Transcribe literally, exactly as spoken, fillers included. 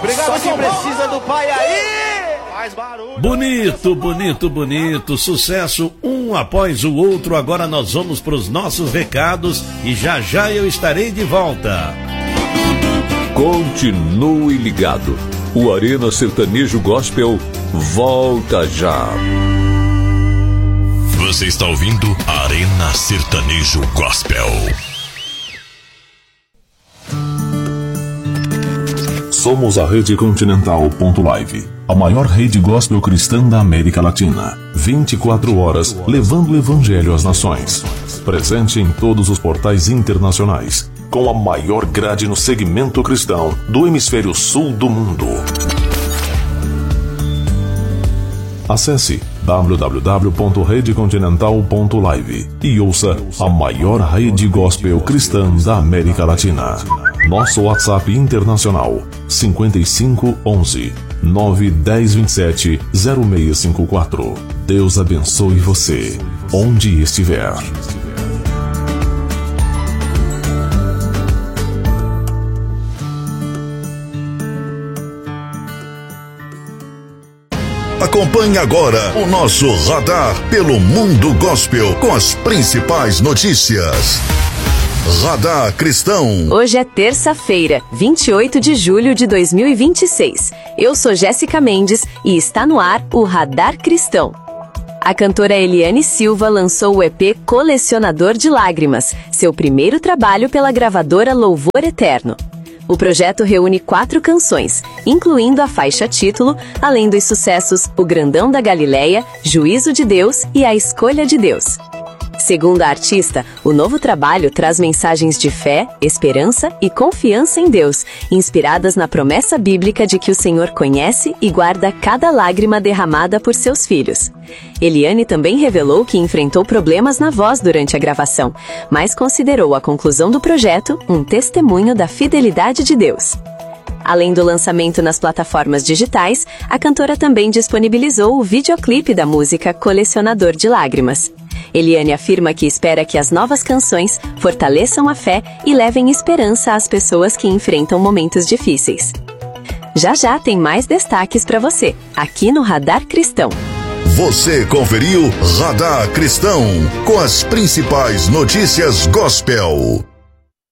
Obrigado, quem precisa do pai aí. Faz barulho. Bonito, bonito, bonito. Sucesso um após o outro. Agora nós vamos para os nossos recados e já já eu estarei de volta. Continue ligado. O Arena Sertanejo Gospel volta já. Você está ouvindo Arena Sertanejo Gospel. Somos a Rede Continental.live, a maior rede gospel cristã da América Latina. vinte e quatro horas levando o evangelho às nações. Presente em todos os portais internacionais, com a maior grade no segmento cristão do hemisfério sul do mundo. Acesse w w w ponto rede continental ponto live e ouça a maior rede gospel cristã da América Latina. Nosso WhatsApp internacional cinco cinco um um nove um zero dois sete zero seis cinco quatro. Deus abençoe você, onde estiver. Acompanhe agora o nosso radar pelo mundo gospel com as principais notícias. Radar Cristão. Hoje é terça-feira, vinte e oito de julho de dois mil e vinte e seis. Eu sou Jéssica Mendes e está no ar o Radar Cristão. A cantora Eliane Silva lançou o E P Colecionador de Lágrimas, seu primeiro trabalho pela gravadora Louvor Eterno. O projeto reúne quatro canções, incluindo a faixa título, além dos sucessos O Grandão da Galileia, Juízo de Deus e A Escolha de Deus. Segundo a artista, o novo trabalho traz mensagens de fé, esperança e confiança em Deus, inspiradas na promessa bíblica de que o Senhor conhece e guarda cada lágrima derramada por seus filhos. Eliane também revelou que enfrentou problemas na voz durante a gravação, mas considerou a conclusão do projeto um testemunho da fidelidade de Deus. Além do lançamento nas plataformas digitais, a cantora também disponibilizou o videoclipe da música Colecionador de Lágrimas. Eliane afirma que espera que as novas canções fortaleçam a fé e levem esperança às pessoas que enfrentam momentos difíceis. Já já tem mais destaques para você, aqui no Radar Cristão. Você conferiu Radar Cristão com as principais notícias gospel.